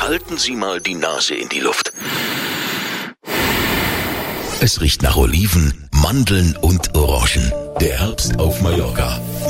halten Sie mal die Nase in die Luft. Es riecht nach Oliven, Mandeln und Orangen. Der Herbst auf Mallorca.